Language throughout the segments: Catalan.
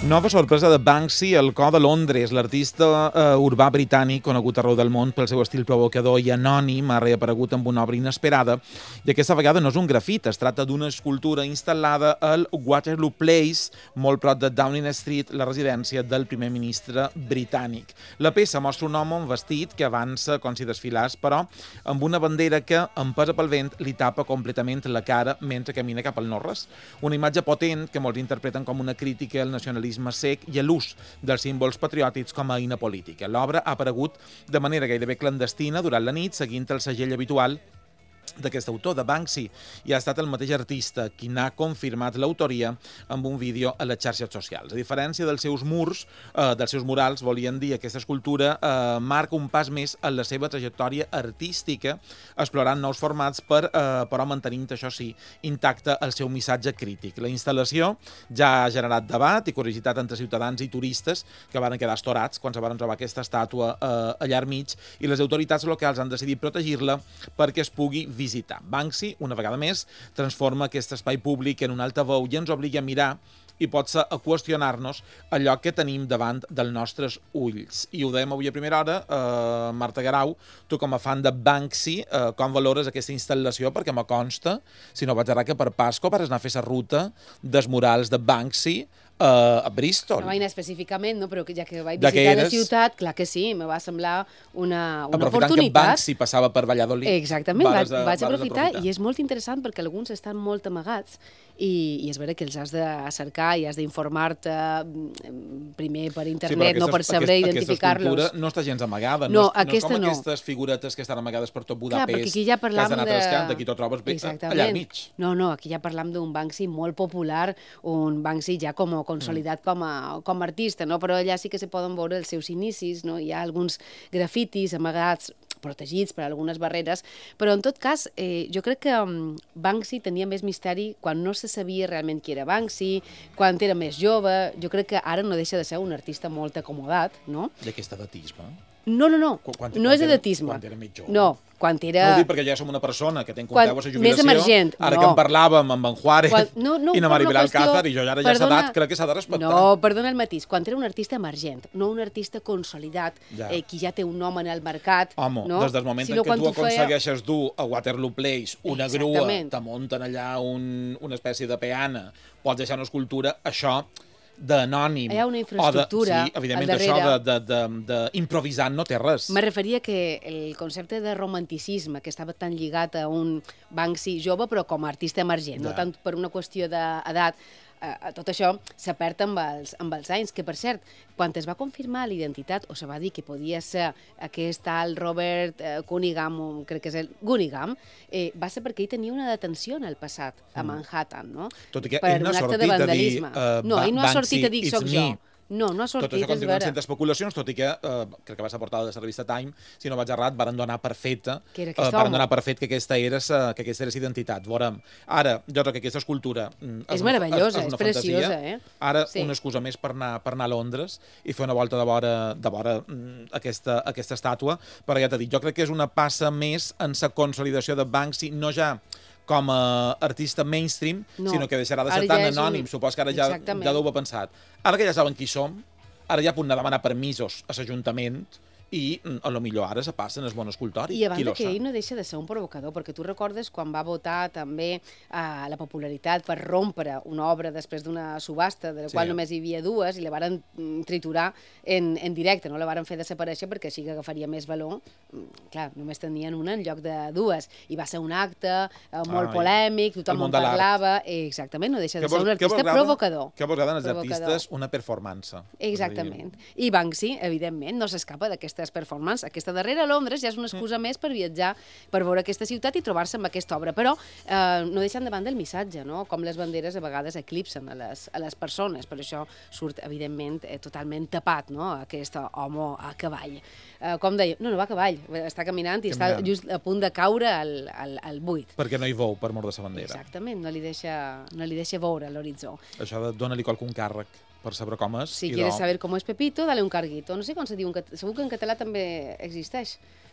Nova sorpresa de Banksy al cor de Londres. L'artista urbà britànic, conegut arreu del món pel seu estil provocador i anònim, ha reaparegut amb una obra inesperada i aquesta vegada no és un grafit, es tracta d'una escultura instal·lada al Waterloo Place, molt prop de Downing Street, la residència del primer ministre britànic. La peça mostra un home amb vestit que avança com si desfilàs, però amb una bandera que, empesa pel vent, li tapa completament la cara mentre camina cap al no-res. Una imatge potent que molts interpreten com una crítica al nacionalisme sec i a l'ús dels símbols patriòtics com a eina política. L'obra ha aparegut de manera gairebé clandestina durant la nit, seguint el segell habitual d'aquest autor, de Banksy, i ha estat el mateix artista qui n'ha confirmat l'autoria amb un vídeo a les xarxes socials. A diferència dels seus murs, dels seus murals, volien dir, aquesta escultura marca un pas més en la seva trajectòria artística, explorant nous formats, però mantenint, això sí, intacte el seu missatge crític. La instal·lació ja ha generat debat i curiositat entre ciutadans i turistes que van quedar estorats quan se van trobar aquesta estàtua allà al mig, i les autoritats locals han decidit protegir-la perquè es pugui visitar. Banksy, una vegada més, transforma aquest espai públic en un altaveu i ens obliga a mirar i potser a qüestionar-nos allò que tenim davant dels nostres ulls. I ho dèiem avui a primera hora, Marta Guerau, tu com a fan de Banksy, com valores aquesta instal·lació? Perquè me consta, si no vaig errar, que per Pasco vas anar a fer la ruta dels murals de Banksy a Bristol. No vaig anar específicament, no? Però ja que vaig visitar la ciutat, clar que sí, me va semblar una oportunitat. Aprofitant que Banksy passava per Valladolid. Exactament, vaig aprofitar i és molt interessant perquè alguns estan molt amagats i és vera que els has de cercar i has d'informar-te primer per internet, no per saber identificar-los. Aquesta escultura no està gens amagada, no és com aquestes figuretes que estan amagades per tot Budapest, que has d'anar trascant, aquí t'ho trobes allà al mig. No, aquí ja parlam d'un Banksy molt popular, un Banksy ja consolidat com a artista, no? Però allà sí que se poden veure els seus inicis, no? Hi ha alguns grafitis amagats, protegits per algunes barreres, però en tot cas jo crec que Banksy tenia més misteri quan no se sabia realment qui era Banksy, quan era més jove. Jo crec que ara no deixa de ser un artista molt acomodat, no? D'aquest edatisme? No és edatisme. Quan era més jove? No, quan era... No ho dic perquè ja som una persona que té en compte la jubilació. Més emergent, ara que en parlàvem amb en Juárez i na Maribel Alcázar, i jo ara ja s'ha dat, crec que s'ha de respectar. No, perdona el matís, quan era un artista emergent, no un artista consolidat, qui ja té un nom en el mercat. Home, des del moment en què tu aconsegueixes dur a Waterloo Place una grua, te munten allà una espècie de peana, pots deixar una escultura, això d'anònim. Hi ha una infraestructura sí, evidentment, això d'improvisant no té res. Me referia que el concepte de romanticisme, que estava tan lligat a un Banksy jove, però com a artista emergent, no tant per una qüestió d'edat, tot això s'ha perd amb els anys, que per cert, quan es va confirmar l'identitat, o se va dir que podia ser aquest tal Robert Cunningham, crec que és el Gunningham, va ser perquè ell tenia una detenció en el passat, a Manhattan, no? Tot i que ell no ha sortit a dir no, ell no ha sortit a dir soc jo. No ha sortit, tot això continuen sent especulacions, tot i que, crec que va ser portada de la revista Time, si no vaig errat, varen donar per fet que aquesta era la identitat. Veurem. Ara, jo crec que aquesta escultura és meravellosa, és preciosa. Ara, una excusa més per anar a Londres i fer una volta de vora aquesta estàtua, però ja t'he dit, jo crec que és una passa més en la consolidació de Banksy, no ja com a artista mainstream, sinó que deixarà de ser tan anònim. Supos que ara ja ho he pensat. Ara que ja saben qui som, ara ja poden demanar permisos a l'Ajuntament i a lo millor ara se passen el bon escultori. I a banda que ell no deixa de ser un provocador, perquè tu recordes quan va votar també la popularitat per rompre una obra després d'una subhasta, de la qual només hi havia dues, i la varen triturar en directe, no la varen fer desaparèixer perquè així que agafaria més valor. Clar, només tenien una en lloc de dues, i va ser un acte molt polèmic, tothom en parlava. Exactament, no deixa de ser un artista provocador. Que vegades els artistes una performance. Exactament. I Banksy, evidentment, no s'escapa d'aquestes performances. Aquesta darrera a Londres ja és una excusa més per viatjar, per veure aquesta ciutat i trobar-se amb aquesta obra. Però no deixen de banda el missatge, no? Com les banderes a vegades eclipsen a les persones. Per això surt, evidentment, totalment tapat, no? Aquest home a cavall. Com deia, no va a cavall, està caminant i està just a punt de caure al buit. Perquè no hi veu per mort de la bandera. Exactament, no li deixa veure l'horitzó. Això dona-li qualcun càrrec per saber com és. Si quieres saber com és Pepito, dale un carguito. No sé com se diu, segur que en català també existeix.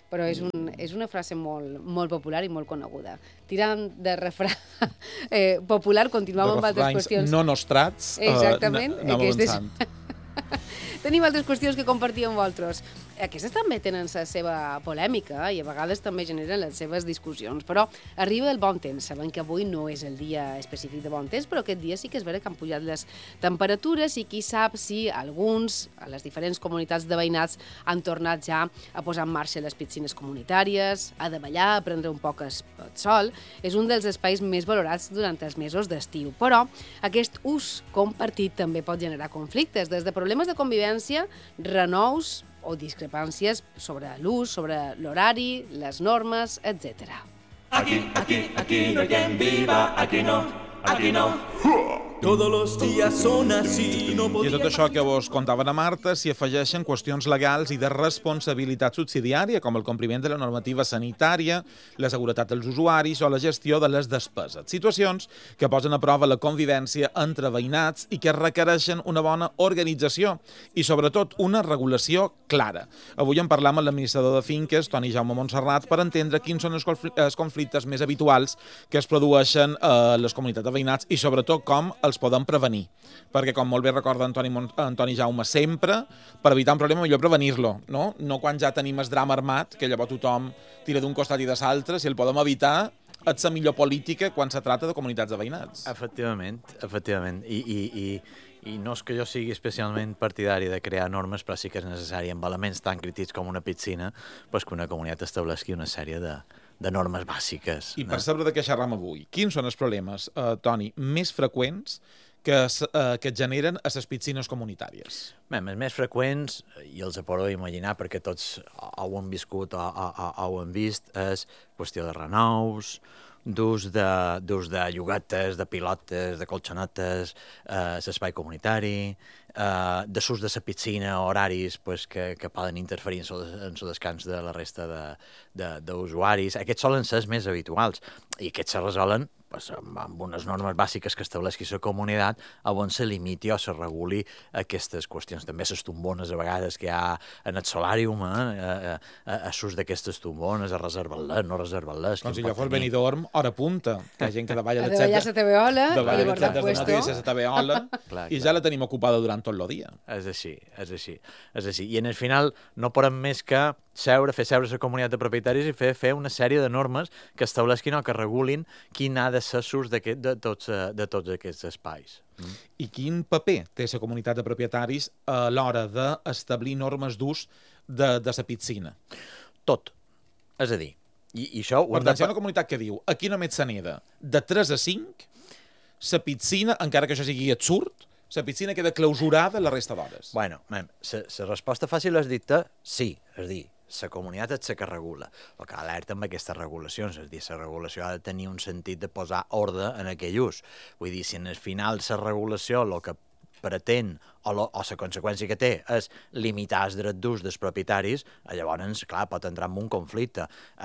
però és una frase molt popular i molt coneguda. Tirant de refrà popular, continuem amb altres qüestions. No nostrats, exactament, anem avançant. Tenim altres qüestions que compartíem amb vosaltres. Aquestes també tenen la seva polèmica i a vegades també generen les seves discussions, però arriba el bon temps. Sabem que avui no és el dia específic de bon temps, però aquest dia sí que és vera que han pujat les temperatures i qui sap si alguns, a les diferents comunitats de veïnats, han tornat ja a posar en marxa les piscines comunitàries, a davallar, a prendre un poc el sol. És un dels espais més valorats durant els mesos d'estiu, però aquest ús compartit també pot generar conflictes, des de problemes de convivència, renous o discrepàncies sobre l'ús, sobre l'horari, les normes, etc. Aquí no hay quien viva, aquí no. Todos los días son así, no I a tot això que vos contaven a Marta s'hi afegeixen qüestions legals i de responsabilitat subsidiària, com el compliment de la normativa sanitària, la seguretat dels usuaris o la gestió de les despeses. Situacions que posen a prova la convivència entre veïnats i que requereixen una bona organització i, sobretot, una regulació clara. Avui en parlam amb l'administrador de finques, Toni Jaume Montserrat, per entendre quins són els conflictes més habituals que es produeixen a les comunitats de veïnats i, sobretot, com els podem prevenir. Perquè, com molt bé recorda Antoni Jaume, sempre, per evitar un problema, millor prevenir-lo, no? No quan ja tenim el drama armat, que llavors tothom tira d'un costat i de l'altre, si el podem evitar, és la millor política quan se trata de comunitats de veïnats. Efectivament. I no és que jo sigui especialment partidari de crear normes, però sí que és necessari, amb elements tan crítics com una piscina, pues que una comunitat estableixi una sèrie de normes bàsiques. I per saber de què xerram avui, quins són els problemes, Toni, més freqüents que es generen a les piscines comunitàries? Bé, els més freqüents, i els podeu imaginar perquè tots ho han viscut o ho han vist, és qüestió de renous, d'ús de llogates, de pilotes, de colxonetes, l'espai comunitari, de l'ús de la piscina, horaris que poden interferir en el descans de la resta d'usuaris. Aquests solen ser els més habituals i aquests se resolen amb unes normes bàsiques que estableixi la comunitat on se limiti o se reguli aquestes qüestions. També les tombones a vegades que hi ha en el solàrium, a l'ús d'aquestes tombones, a reservar-les, no reservar-les. Com si allò fos Benidorm, hora punta, que hi ha gent que davalla a davallar la TV-ola i guardar puesto. La TV-ola i ja la tenim ocupada durant tot el dia. És així. I en el final no podem més que fer seure la comunitat de propietaris i fer una sèrie de normes que estableixin o que regulin quin ha de ser l'ús de tots aquests espais. I quin paper té la comunitat de propietaris a l'hora d'establir normes d'ús de la piscina? Tot. És a dir, i això... Per tant, si hi ha una comunitat que diu aquí només se neda de 3 a 5, la piscina, encara que això sigui absurd, la piscina queda clausurada la resta d'hores. Bueno, la resposta fàcil és dir-te sí, és dir, la comunitat és la que regula. El que alerta amb aquestes regulacions, és dir, la regulació ha de tenir un sentit de posar ordre en aquell ús. Vull dir, si en el final la regulació el que pretén o la conseqüència que té és limitar els drets d'ús dels propietaris, llavors, clar, pot entrar en un conflicte.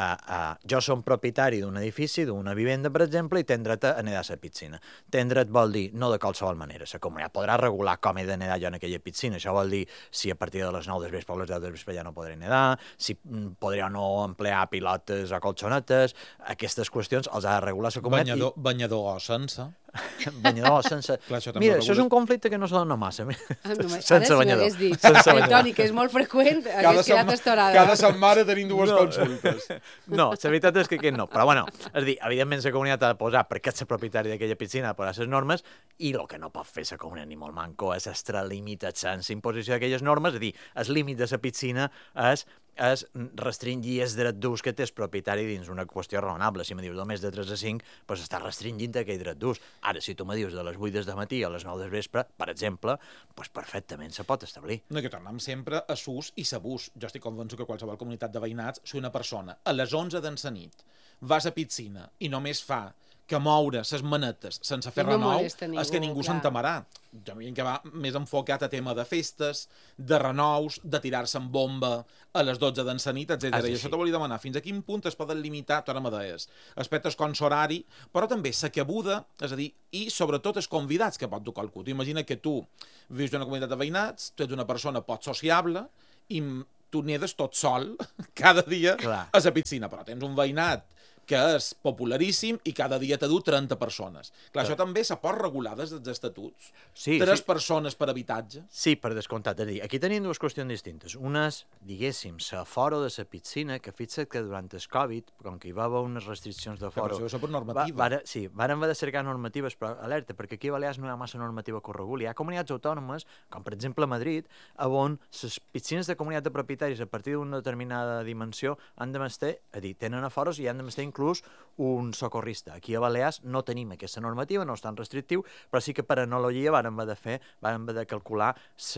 Jo som propietari d'un edifici, d'una vivenda, per exemple, i tenc dret a nedar a la piscina. Tenc dret vol dir no de qualsevol manera. La comunitat podrà regular com he de nedar jo en aquella piscina. Això vol dir si a partir de les 9 del vespre o les 10 del vespre ja no podré nedar, si podré o no emplear pilotes o colxonetes. Aquestes qüestions els ha de regular la comunitat. Banyador o sense? Banyador o sense... Mira, això és un conflicte que no se dona massa. Sense banyador. Toni, que és molt freqüent, hagués quedat estorada. Cada setmana tenim dues consultes. No, la veritat és que aquest no. Però bueno, és a dir, evidentment la comunitat ha de posar, perquè és la propietària d'aquella piscina, ha de posar les normes, i el que no pot fer la comunitat ni molt manco és extralimitar sense imposició d'aquelles normes, és a dir, el límit de la piscina és restringir el dret d'ús que té el propietari dins una qüestió raonable. Si me dius només de 3 a 5, doncs està restringint aquell dret d'ús. Ara, si tu me dius de les 8 del matí a les 9 del vespre, per exemple, doncs perfectament se pot establir. No, que tornem sempre a l'ús i l'abús. Jo estic convençut que qualsevol comunitat de veïnats, si una persona a les 11 de la nit va a la piscina i només fa que moure les manetes sense fer renou, és que ningú s'entamarà. Jo m'hi que va més enfocat a tema de festes, de renous, de tirar-se en bomba a les 12 de la nit, etc. I això t'ho volia demanar. Fins a quin punt es poden limitar, tu ara me deies, aspectes com l'horari, però també la cabuda, és a dir, i sobretot els convidats que pot tocar el cul. Imagina que tu vius en una comunitat de veïnats, tu ets una persona poc sociable i tu nedes tot sol cada dia Clar. a la piscina, però tens un veïnat que és popularíssim i cada dia t'ha dut 30 persones. Clar, això també se pot regular des dels estatuts. Sí, 3 sí. persones per habitatge. Sí, per descomptat. És a dir, aquí tenim dues qüestions distintes. Una és, diguéssim, l'aforo de la piscina, que fixa't que durant el Covid, com que hi va haver unes restriccions d'aforo... Però això és per normativa. Sí, varen haver de cercar normatives, però alerta, perquè aquí a Balears no hi ha massa normativa que ho reguli. Hi ha comunitats autònomes, com per exemple Madrid, on les piscines de comunitat de propietaris a partir d'una determinada dimensió han de estar, és a dir, tenen aforos i han de estar inclús un socorrista. Aquí a Balears no tenim aquesta normativa, no és tan restrictiu, però sí que per analogia vàrem haver de calcular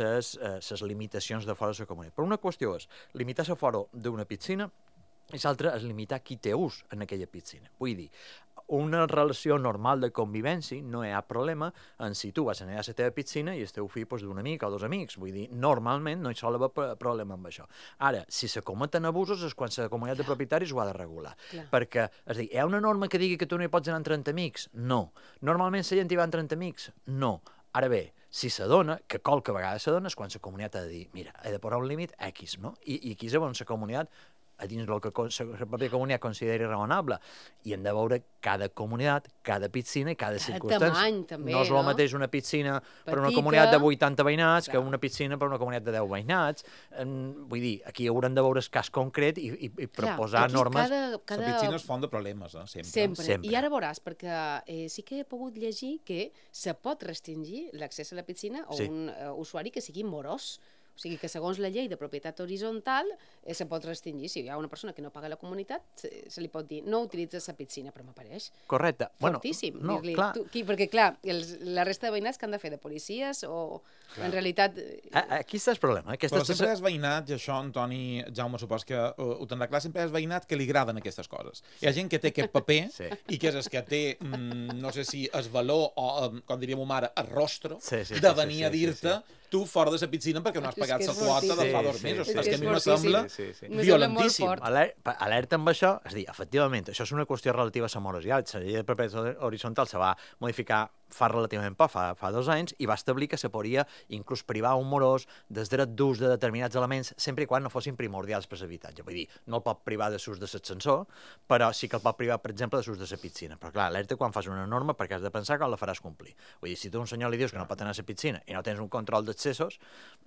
les limitacions de fora de la comunitat. Però una qüestió és limitar l'aforo d'una piscina i l'altra és limitar qui té ús en aquella piscina. Vull dir, una relació normal de convivència no hi ha problema en si tu vas anar a la teva piscina i el teu fill d'un amic o dos amics. Vull dir, normalment no hi sol haver problema amb això. Ara, si se cometen abusos és quan la comunitat de propietaris ho ha de regular. Clar. Perquè, és a dir, hi ha una norma que digui que tu no hi pots anar amb 30 amics? No. Normalment la gent hi va amb 30 amics? No. Ara bé, si s'adona, que qualque vegada s'adona, és quan la comunitat ha de dir, mira, he de posar un límit X, no? I aquí és on la comunitat a dins del que la pròpia comunitat consideri raonable. I hem de veure cada comunitat, cada piscina i cada circumstància. tamany, també, no és el no? mateix una piscina per una Petita. comunitat de 80 veïnats que Clar. una piscina per una comunitat de 10 veïnats. Vull dir, aquí haurem de veure el cas concret i proposar aquí normes. La piscina és font de problemes, sempre. Sempre. I ara veuràs, perquè sí que he pogut llegir que se pot restringir l'accés a la piscina a Sí. un usuari que sigui morós. O sigui que segons la llei de propietat horitzontal se pot restringir. Si hi ha una persona que no paga la comunitat, se li pot dir no utilitzes la piscina, però m'apareix Correcte. fortíssim. No, dir-li, clar. perquè, clar, la resta de veïnats que han de fer de policies o, en realitat... Aquí està el problema. Però sempre és veïnat, i això, Antoni, Jaume, supos que ho tindrà clar, sempre és veïnat que li agraden aquestes coses. Hi ha gent que té aquest paper Sí. i que és el que té, no sé si es valor o, com diria ma mare, el rostro, Sí, de venir a dir-te tu fora de la piscina perquè no has És pagat que la és quota de fortíssim. fa 2 Sí, mesos. sí, És sí. que a mi És me sembla fortíssim. Sí. Me sembla molt violentíssim. fort. Alerta amb això, és a dir, efectivament, això és una qüestió relativa a la morositat. La llei de propietat horitzontal se va modificar fa relativament poc, fa 2 anys, i va establir que se podria inclús privar un morós del dret d'ús de determinats elements sempre i quan no fossin primordials per l'habitatge. Vull dir, no el pot privar de l'ús de l'ascensor, però sí que el pot privar, per exemple, de l'ús de la piscina. Però clar, alerta quan fas una norma perquè has de pensar que la faràs complir. Vull dir, si tu a un senyor li dius que no pot anar a la piscina i no tens un control d'accessos,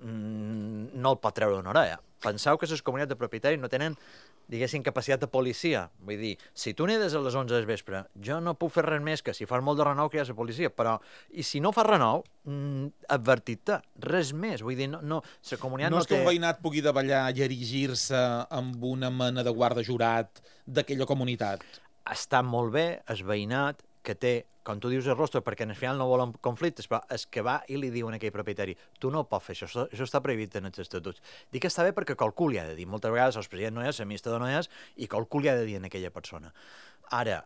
no el pot treure d'una orella. Penseu que les comunitats de propietaris no tenen, diguéssim, capacitat de policia. Vull dir, si tu nedes a les 11 del vespre, jo no puc fer res més que si fas molt de renou cridar la policia, però i si no fas renou, advertir-te, res més. Vull dir, la comunitat No no és que té... un veïnat pugui davallar i erigir-se amb una mena de guarda jurat d'aquella comunitat. Està molt bé el veïnat que té, com tu dius, el rostre, perquè al final no volen conflictes, però és que va i li diuen a aquell propietari, tu no pots fer això està prohibit en els estatuts. Dic que està bé perquè qualcú li ha de dir. Moltes vegades el president no és, l'administrador no és, i qualcú li ha de dir a aquella persona. Ara,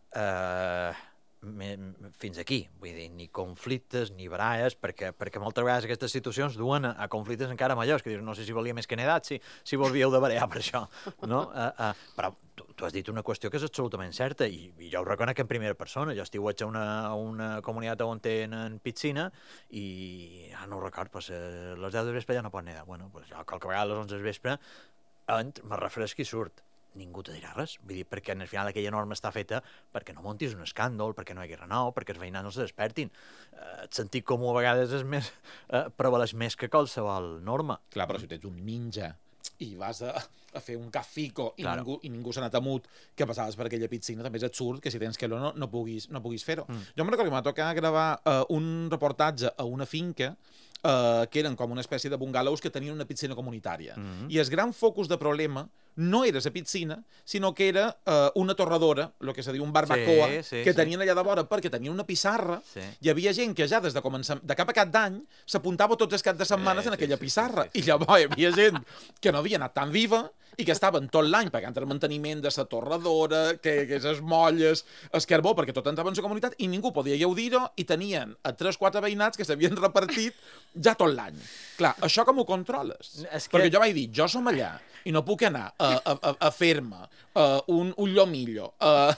fins aquí, vull dir, ni conflictes ni baralles, perquè moltes vegades aquestes situacions duen a conflictes encara majors, que dius, no sé si volia més que edat, si volvíeu de barallar per això, no? Però tu has dit una qüestió que és absolutament certa, i jo ho reconec en primera persona. Jo estiuig a una comunitat on tenen piscina i, no ho record, pues, les 10 del vespre ja no pot nedar. Bueno, pues, jo qualque vegada a les 11 del vespre me refresqui i surt. Ningú te dirà res, vull dir, perquè al final aquella norma està feta perquè no montis un escàndol, perquè no hi hagi renou, perquè els veïnats no se despertin. El sentit comú a vegades és més, prevaleix més que qualsevol norma. Clar, però si tens un ninja i vas a fer un cafico i Claro. ningú se n'ha temut que passaves per aquella piscina, també és absurd que si tens que no puguis fer-ho. Jo me'n recordo que m'ha tocat gravar un reportatge a una finca que eren com una espècie de bungalows que tenien una piscina comunitària. I el gran focus de problema no era la piscina, sinó que era una torradora, el que se diu un barbacoa, Sí, que sí. tenien allà de vora perquè tenien una pissarra. Sí. Hi havia gent que ja des de cap a cap d'any s'apuntava tots els caps de setmanes en aquella pissarra. I llavors hi havia gent que no havia anat tan viva i que estaven tot l'any pagant el manteniment de la torradora, que les molles, el carbó, perquè tot entrava en la comunitat i ningú podia gaudir-ho i tenien a 3-4 veïnats que s'havien repartit ja tot l'any. Clar, això com ho controles? És que- Perquè jo vaig dir, jo som allà i no puc anar a fer-me un llomillo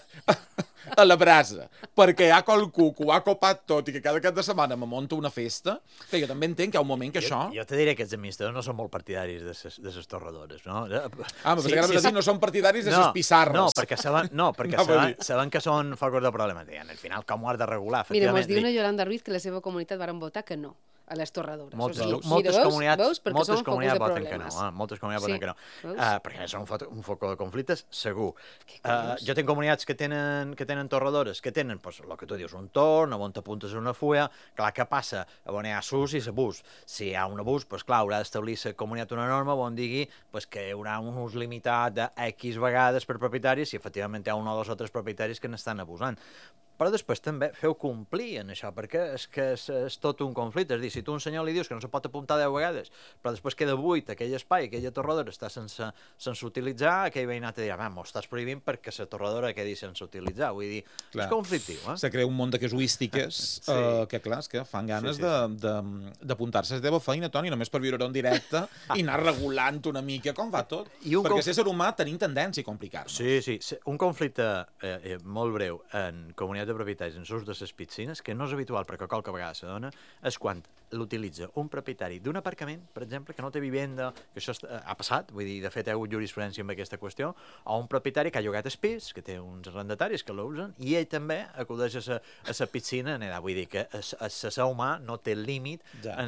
a la brasa perquè hi ha qualcú que ho ha copat tot i que cada cap de setmana me monta una festa, que jo també entenc que hi ha un moment que això... Jo te diré que els administradors no són molt partidaris de les torradores, no? Ah, però sí, no són partidaris de les pissarres. No, perquè saben que són focus de problema. Al final, com ho has de regular? Mira, mos diu una Yolanda Ruiz que la seva comunitat varen votar que no a les torradores. Moltes comunitats voten que no. Moltes comunitats voten que no. Perquè són un foc de conflictes, segur. Jo tinc comunitats que tenen torradores, que tenen, el que tu dius, un torn, on t'apuntes una fulla, clar, què passa? On hi ha sus i abús. Si hi ha un abús, clar, haurà d'establir la comunitat una norma on digui que hi haurà un ús limitat de X vegades per propietaris si efectivament hi ha un o dos o tres propietaris que n'estan abusant. Però després també feu complir en això, perquè és que és tot un conflicte. És a dir, si tu a un senyor li dius que no se pot apuntar 10 vegades, però després queda buit aquell espai, aquella torradora està sense utilitzar, aquell veïnat dirà, m'ho estàs prohibint perquè la torradora quedi sense utilitzar. Vull dir, és conflictiu. Se crea un munt de casuístiques que, clar, és que fan ganes d'apuntar-se a la teva feina, Toni, només per viure en directe i anar regulant una mica com va tot. Perquè ser ser humà tenim tendència a complicar-nos. Sí. Un conflicte molt breu en comunitat de propietaris en l'ús de les piscines, que no és habitual perquè qualque vegada se dona, és quan l'utilitza un propietari d'un aparcament, per exemple, que no té vivenda, que això ha passat, vull dir, de fet hi ha hagut jurisprudència amb aquesta qüestió, o un propietari que ha llogat el pis, que té uns arrendataris que l'usen, i ell també acudeix a la piscina en allà. Vull dir que el ser humà no té límit en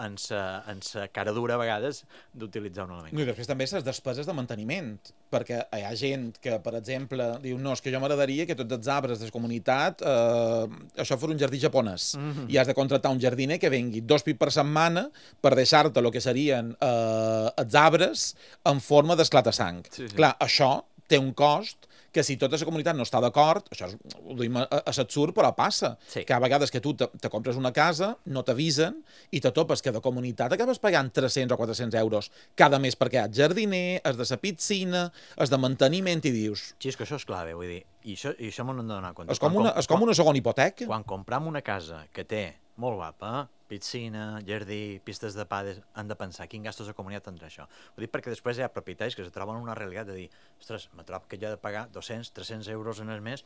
la cara dura a vegades d'utilitzar un element. I després també les despeses de manteniment, perquè hi ha gent que, per exemple, diu, no, és que jo m'agradaria que tots els arbres de la comunitat, això fos un jardí japonès, i has de contractar un jardiner que vengui 2 pips per setmana per deixar-te el que serien els arbres en forma d'esclata-sang. Clar, això té un cost que si tota la comunitat no està d'acord, això ho duim a l'absurd, però passa. Que a vegades que tu te compres una casa, no t'avisen, i te topes que de comunitat acabes pagant 300 o 400 euros cada mes perquè hi ha jardiner, has de la piscina, has de manteniment, i dius... Sí, és que això és clave, vull dir, i això m'ho hem de donar compte. És com una segona hipoteca. Quan compram una casa que té molt guapa, piscina, jardí, pistes de pades, han de pensar quin gastos de comunitat tindrà això. Ho dic perquè després hi ha propietaris que es troben una realitat de dir, ostres, me trobo que jo he de pagar 200, 300 euros en el mes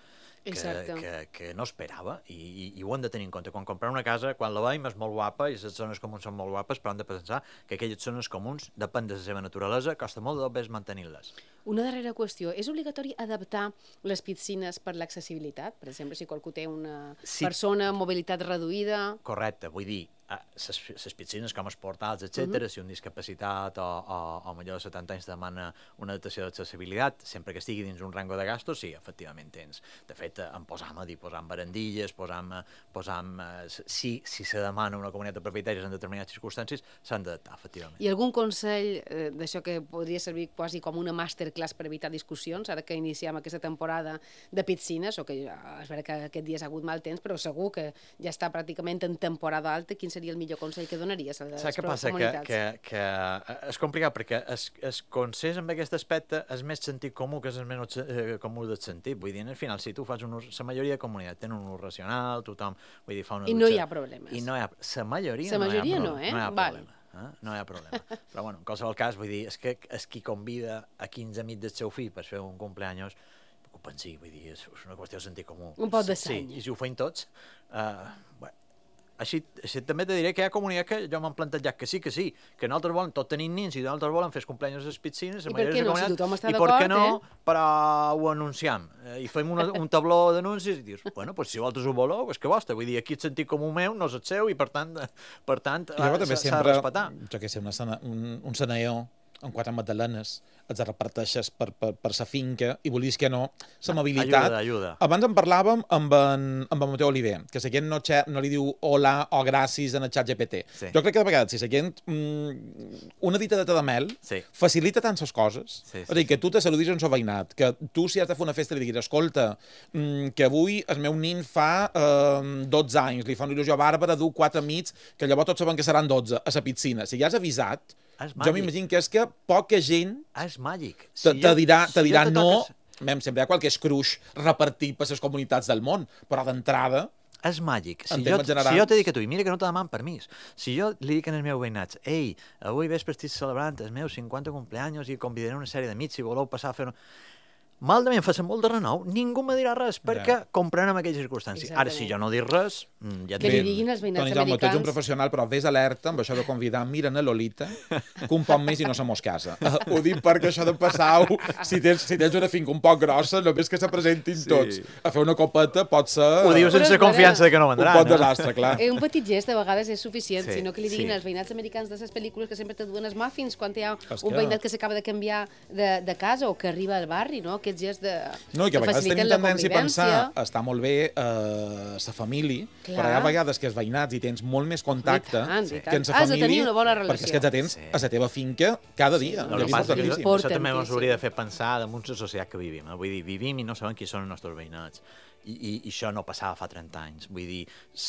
que no esperava, i ho hem de tenir en compte. Quan comprem una casa, quan la veiem és molt guapa i les zones comuns són molt guapes, però hem de pensar que aquelles zones comuns, depèn de la seva naturalesa, costa molt de més mantenir-les. Una darrera qüestió. És obligatori adaptar les piscines per l'accessibilitat? Per exemple, si qualcú té una persona amb mobilitat reduïda... Correcte, vull dir, les piscines com els portals, etc. Si un discapacitat o millor de 70 anys demana una adaptació d'accessibilitat, sempre que estigui dins un rango de gastos, sí, efectivament tens. De fet, en posam barandilles, si se demana una comunitat de propietaris en determinades circumstàncies, s'han d'adaptar, efectivament. I algun consell d'això que podria servir quasi com una masterclass per evitar discussions, ara que iniciem aquesta temporada de piscines, o que és vera que aquest dia s'ha hagut mal temps, però segur que ja està pràcticament en temporada alta, quin seria el millor consell que donaries a les comunitats? Que és complicat perquè el consens en aquest aspecte és més sentit comú que és el menys comú del sentit. Vull dir, al final, si tu fas un ús, la majoria de comunitat tenen un ús racional, tothom, vull dir, fa una... I no hi ha problemes. La majoria no hi ha problema. No hi ha problema. Però, bueno, en qualsevol cas, vull dir, és qui convida a 15 amics del seu fill per fer un cumpleaños, ho pensi, vull dir, és una qüestió de sentit comú. Un pot de seny. I si ho feim tots, bueno, així també te diré que hi ha comunitats que jo m'han plantejat que sí, que nosaltres volen tot tenir nins i nosaltres volen fer els cumpleaños a les piscines, i per què no? Si tothom està d'acord, per què no? Però ho anunciem. I fem un tabló d'anuncis i dius, bueno, pues si vosaltres ho voleu, és que vostre. Vull dir, aquí el sentit comú meu no és el seu i per tant s'ha de respetar. Jo que sé, un senador amb 4 magdalenes, els reparteixes per sa finca, i volies que no, l'amabilitat... Ajuda. Abans en parlàvem amb en Mateu Oliver, que la gent no li diu hola o gràcies en el xat GPT. Sí. Jo crec que de vegades, si la gent una ditadeta de mel facilita tant les coses, és a dir, que tu te saludis en el veïnat, que tu si has de fer una festa li diguis, escolta, que avui el meu nin fa 12 anys, li fa una il·lusió bàrbara, du 4 amics, que llavors tots saben que seran 12 a la piscina. Si ja has avisat, jo m'imagino que és que poca gent te dirà no, sempre hi ha qualque escruix repartit per les comunitats del món, però d'entrada És màgic. En termes Si generals. jo te dic a tu, i mira que no te demanen permís, si jo li dic als meus veïnats, ei, avui vespre estic celebrant els meus 50 cumpleaños i convidaré una sèrie d'amics si voleu passar a fer... Malament, fa molt de renou, ningú me dirà res, perquè comprenem aquelles circumstàncies. Ara, si jo no dic res, ja Que li diguin als veïnats Toni Jaume, tu ets un americans... professional, però vés alerta amb això de convidar, miren a Lolita, que un poc més i no se mos casa. Ho dic perquè això de passar-ho, si tens una finca un poc grossa, només que se presentin tots a fer una copeta pot ser... Ho dius Però sense és confiança de que no un vendran. pot desastre, clar. Un petit gest de vegades és suficient, Sí, sinó que li diguin sí. als veïnats americans de les pel·lícules que sempre te duen els muffins quan hi ha És un que- veïnat que s'acaba de canviar de casa o que arriba al barri, no? Aquest gest de... No, i que a vegades tenim faciliten la tendència a pensar convivència. està molt bé sa família, Clar. però hi ha vegades que els veïnats hi tens molt més contacte I tant, i tant. que en sa Has de família, tenir una bona perquè és relació. que ja tens a la teva finca cada dia. El Ja que és passa és que importantíssim. Porten, això també ens sí. hauria de fer pensar damunt la societat que vivim. Vull dir, vivim i no sabem qui són els nostres veïnats. I això no passava fa 30 anys. Vull dir,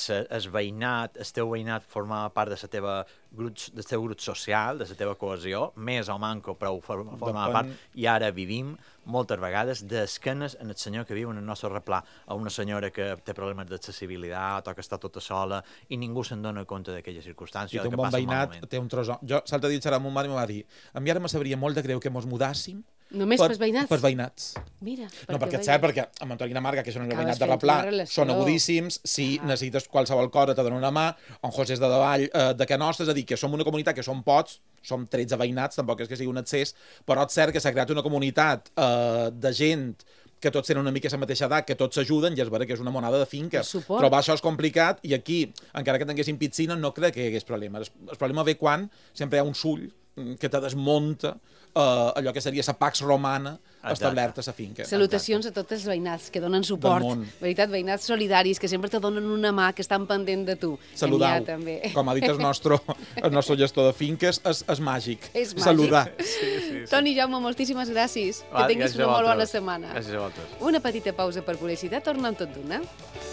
el teu veïnat formava part del teu grup social, de la teva cohesió, més o manco, però ho formava part, i ara vivim moltes vegades d'esquenes en el senyor que viu en el nostre replà, a una senyora que té problemes d'accessibilitat o que està tota sola, i ningú se'n dona compte d'aquella circumstància. I té un bon veïnat, té un tros... Jo, l'altre dia xerrava amb un mare i em va dir a mi ara me sabria molt de greu que mos mudàssim Només pels veïnats? Per veïnats. Mira, No, perquè és cert, perquè amb Antoni Marga, que són un Acabes veïnat de fent replà, una relació. són agudíssims, si necessites qualsevol cosa te donen una mà, en José és de davall de Can Nostra, és a dir, que som una comunitat que som pocs, som 13 veïnats, tampoc és que sigui un excés, però és cert que s'ha creat una comunitat de gent que tots tenen una mica la mateixa edat, que tots s'ajuden, i és vera que és una monada de finca. El suport. Trobar això és complicat, i aquí, encara que tinguéssim piscina, no crec que hi hagués problema. El problema ve quan sempre hi ha un sull que te desmunta allò que seria la pax romana establerta a la finca. Salutacions a tots els veïnats que donen suport. Del món. Veritat, veïnats solidaris que sempre te donen una mà, que estan pendent de tu. Saludau. Que n'hi ha, també. Com ha dit el nostre gestor de finques, és màgic. És màgic. Saludar. Toni Jaume, moltíssimes gràcies. Va, Que tinguis gràcies a una molt bona vosaltres. setmana. Gràcies a vosaltres. Una petita pausa per publicitat, tornem tot d'una.